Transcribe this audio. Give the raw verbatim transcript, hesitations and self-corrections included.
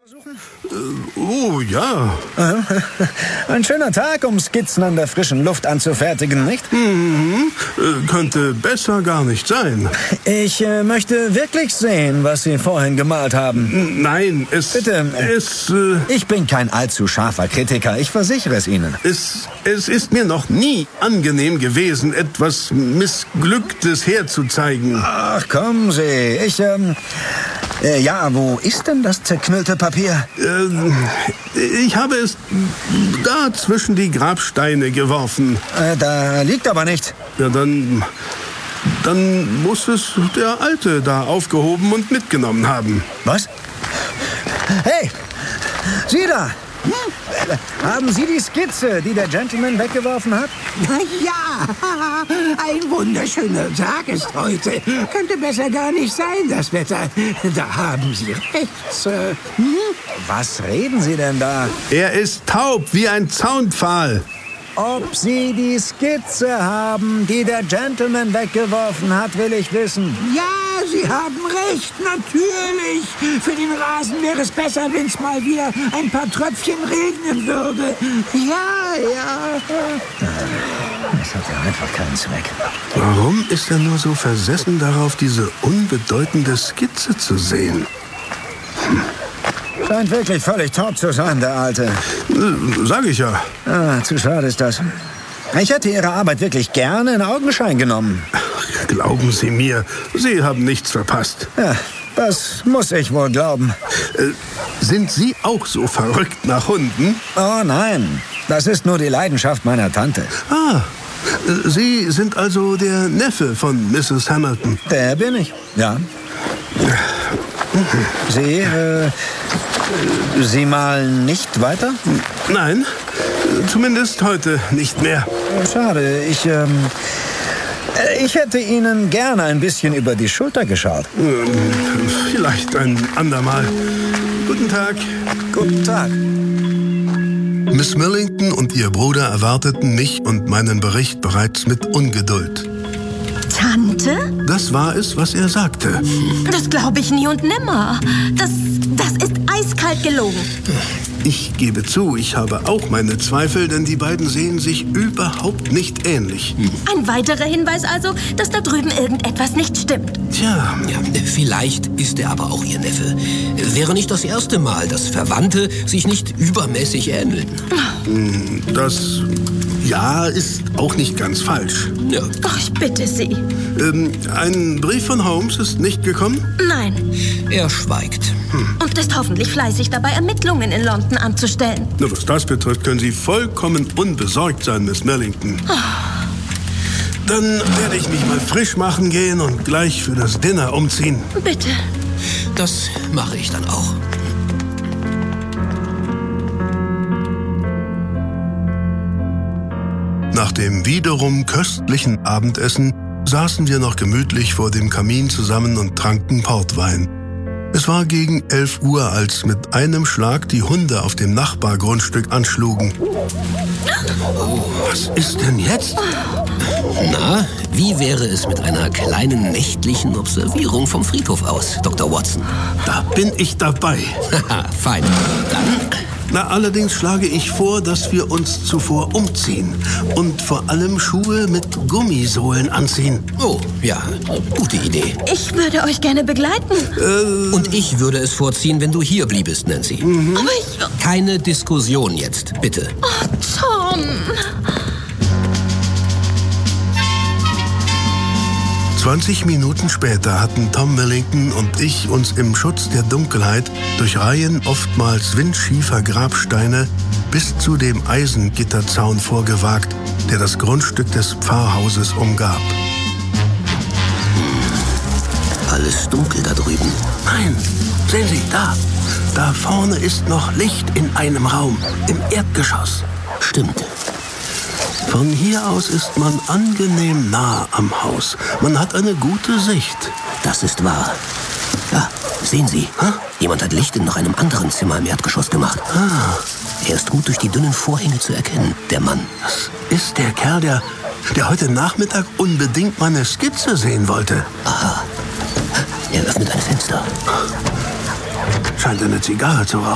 Äh, oh, ja. Ein schöner Tag, um Skizzen an der frischen Luft anzufertigen, nicht? Mhm. Äh, könnte besser gar nicht sein. Ich äh, möchte wirklich sehen, was Sie vorhin gemalt haben. Nein, es... Bitte. Es, äh, ich bin kein allzu scharfer Kritiker, ich versichere es Ihnen. Es, es ist mir noch nie angenehm gewesen, etwas Missglücktes herzuzeigen. Ach, kommen Sie. Ich, ähm... Äh, ja, wo ist denn das zerknüllte Papier? Äh, ich habe es da zwischen die Grabsteine geworfen. Äh, da liegt aber nicht. Ja, dann... Dann muss es der Alte da aufgehoben und mitgenommen haben. Was? Hey, Sie da! Hm? Haben Sie die Skizze, die der Gentleman weggeworfen hat? Ja, ein wunderschöner Tag ist heute. Könnte besser gar nicht sein, das Wetter. Da haben Sie recht, Sir. Hm? Was reden Sie denn da? Er ist taub wie ein Zaunpfahl. Ob Sie die Skizze haben, die der Gentleman weggeworfen hat, will ich wissen. Ja, Sie haben recht, natürlich. Für den Rasen wäre es besser, wenn es mal wieder ein paar Tröpfchen regnen würde. Ja, ja. Das hat ja einfach keinen Zweck. Warum ist er nur so versessen darauf, diese unbedeutende Skizze zu sehen? Hm. Scheint wirklich völlig taub zu sein, der Alte. Sag ich ja. Ah, zu schade ist das. Ich hätte Ihre Arbeit wirklich gerne in Augenschein genommen. Ach, glauben Sie mir, Sie haben nichts verpasst. Ja, das muss ich wohl glauben. Äh, sind Sie auch so verrückt nach Hunden? Oh nein, das ist nur die Leidenschaft meiner Tante. Ah, Sie sind also der Neffe von Misses Hamilton. Der bin ich, ja. Sie, äh, Sie malen nicht weiter? Nein, zumindest heute nicht mehr. Schade, ich, ähm, ich hätte Ihnen gerne ein bisschen über die Schulter geschaut. Vielleicht ein andermal. Guten Tag. Guten Tag. Miss Millington und ihr Bruder erwarteten mich und meinen Bericht bereits mit Ungeduld. Tante? Das war es, was er sagte. Das glaube ich nie und nimmer. Das, das ist eiskalt gelogen. Ich gebe zu, ich habe auch meine Zweifel, denn die beiden sehen sich überhaupt nicht ähnlich. Ein weiterer Hinweis also, dass da drüben irgendetwas nicht stimmt. Tja. Ja, vielleicht ist er aber auch ihr Neffe. Wäre nicht das erste Mal, dass Verwandte sich nicht übermäßig ähneln. Das... Ja, ist auch nicht ganz falsch. Ja. Ach, ich bitte Sie. Ähm, ein Brief von Holmes ist nicht gekommen? Nein. Er schweigt. Hm. Und ist hoffentlich fleißig dabei, Ermittlungen in London anzustellen. Na, was das betrifft, können Sie vollkommen unbesorgt sein, Miss Millington. Oh. Dann werde ich mich mal frisch machen gehen und gleich für das Dinner umziehen. Bitte. Das mache ich dann auch. Nach dem wiederum köstlichen Abendessen saßen wir noch gemütlich vor dem Kamin zusammen und tranken Portwein. Es war gegen elf Uhr, als mit einem Schlag die Hunde auf dem Nachbargrundstück anschlugen. Oh, was ist denn jetzt? Na, wie wäre es mit einer kleinen nächtlichen Observierung vom Friedhof aus, Doktor Watson? Da bin ich dabei. Haha, fein. Dann... Na, allerdings schlage ich vor, dass wir uns zuvor umziehen und vor allem Schuhe mit Gummisohlen anziehen. Oh, ja, gute Idee. Ich würde euch gerne begleiten. Äh, und ich würde es vorziehen, wenn du hier bliebest, Nancy. Mhm. Aber ich... Keine Diskussion jetzt, bitte. Oh, Tom. zwanzig Minuten später hatten Tom Millington und ich uns im Schutz der Dunkelheit durch Reihen oftmals windschiefer Grabsteine bis zu dem Eisengitterzaun vorgewagt, der das Grundstück des Pfarrhauses umgab. Alles dunkel da drüben. Nein, sehen Sie, da. Da vorne ist noch Licht in einem Raum, im Erdgeschoss. Stimmt. Von hier aus ist man angenehm nah am Haus. Man hat eine gute Sicht. Das ist wahr. Ja, sehen Sie, Hä? Jemand hat Licht in noch einem anderen Zimmer im Erdgeschoss gemacht. Ah. Er ist gut durch die dünnen Vorhänge zu erkennen, der Mann. Das ist der Kerl, der, der heute Nachmittag unbedingt meine Skizze sehen wollte. Aha. Er öffnet ein Fenster. Scheint eine Zigarre zu rauchen.